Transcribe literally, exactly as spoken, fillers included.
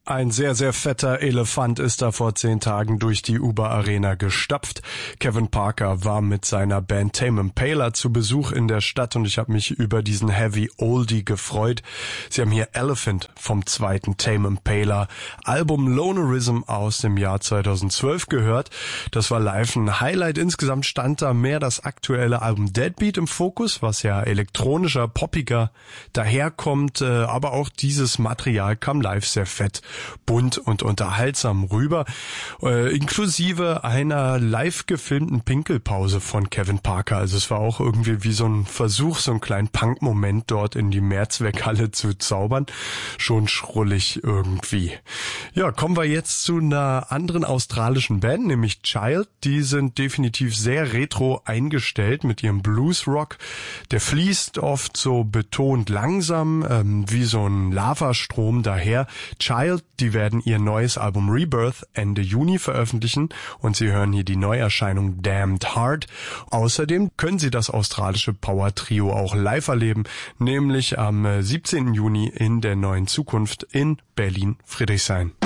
Ein sehr, sehr fetter Elefant ist da vor zehn Tagen durch die Uber Arena gestapft. Kevin Parker war mit seiner Band Tame Impala zu Besuch in der Stadt und ich habe mich über diesen Heavy Oldie gefreut. Sie haben hier Elephant vom zweiten Tame Impala Album Lonerism aus dem Jahr zweitausendzwölf gehört. Das war live ein Highlight. Insgesamt stand da mehr das aktuelle Album Deadbeat im Fokus, was ja elektronischer, poppiger daherkommt, aber auch dieses Material kam live sehr fett, bunt und unterhaltsam rüber, äh, inklusive einer live gefilmten Pinkelpause von Kevin Parker. Also es war auch irgendwie wie so ein Versuch, so einen kleinen Punk-Moment dort in die Mehrzweckhalle zu zaubern. Schon schrullig irgendwie. Ja, kommen wir jetzt zu einer anderen australischen Band, nämlich Child. Die sind definitiv sehr retro eingestellt mit ihrem Bluesrock. Der fließt oft so betont langsam, ähm, wie so ein Lavastrom daher. Child, die werden ihr neues Album Rebirth Ende Juni veröffentlichen und Sie hören hier die Neuerscheinung Damned Heart. Außerdem können Sie das australische Power-Trio auch live erleben, nämlich am siebzehnten Juni in der Neuen Zukunft in Berlin-Friedrichshain.